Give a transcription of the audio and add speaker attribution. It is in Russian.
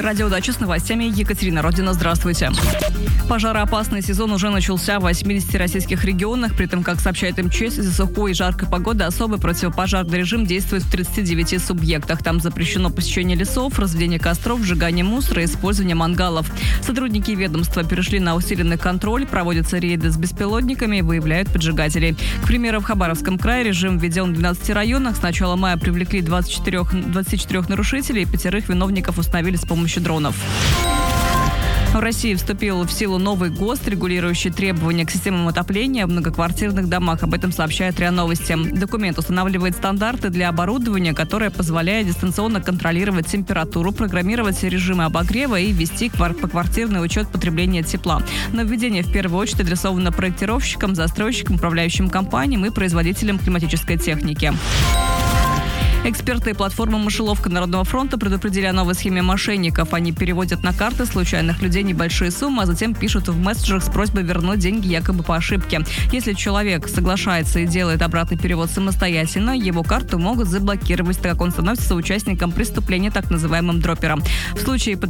Speaker 1: эфир «Радио Дача» с новостями. Екатерина Родина. Здравствуйте. Пожароопасный сезон уже начался в 80 российских регионах. При этом, как сообщает МЧС, из-за сухой и жаркой погоды особый противопожарный режим действует в 39 субъектах. Там запрещено посещение лесов, разведение костров, сжигание мусора и использование мангалов. Сотрудники ведомства перешли на усиленный контроль, проводятся рейды с беспилотниками и выявляют поджигателей. К примеру, в Хабаровском крае режим введен в 12 районах. С начала мая привлекли 24 нарушителей, 5 виновников установили с помощью дронов. В России вступил в силу новый ГОСТ, регулирующий требования к системам отопления в многоквартирных домах. Об этом сообщает РИА Новости. Документ устанавливает стандарты для оборудования, которое позволяет дистанционно контролировать температуру, программировать режимы обогрева и вести поквартирный учет потребления тепла. Нововведение в первую очередь адресовано проектировщикам, застройщикам, управляющим компаниям и производителям климатической техники. Эксперты платформы «Мышеловка Народного фронта» предупредили о новой схеме мошенников. Они переводят на карты случайных людей небольшие суммы, а затем пишут в мессенджерах с просьбой вернуть деньги якобы по ошибке. Если человек соглашается и делает обратный перевод самостоятельно, его карту могут заблокировать, так как он становится участником преступления, так называемым дропером. В случае